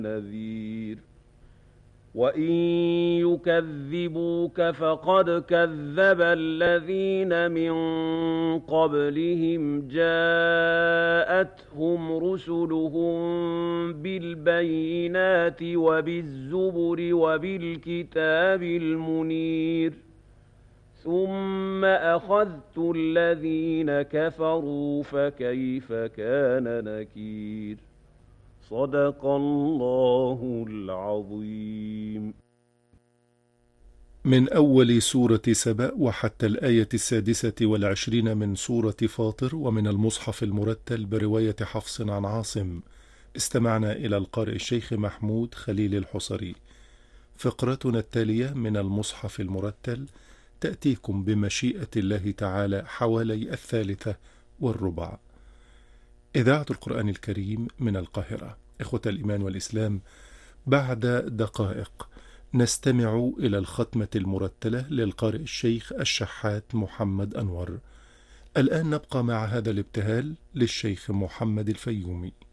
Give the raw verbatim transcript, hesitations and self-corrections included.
نذير وإن يكذبوك فقد كذب الذين من قبلهم جاءتهم رسلهم بالبينات وبالزبر وبالكتاب المنير ثم أخذت الذين كفروا فكيف كان نكير صدق الله العظيم. من أول سورة سبأ وحتى الآية السادسة والعشرين من سورة فاطر ومن المصحف المرتل برواية حفص عن عاصم. استمعنا إلى القارئ الشيخ محمود خليل الحصري. فقرتنا التالية من المصحف المرتل تأتيكم بمشيئة الله تعالى حوالي الثالثة والربع. إذاعة القرآن الكريم من القاهرة. إخوة الإيمان والإسلام، بعد دقائق نستمع إلى الختمة المرتلة للقارئ الشيخ الشحات محمد أنور. الآن نبقى مع هذا الابتهال للشيخ محمد الفيومي.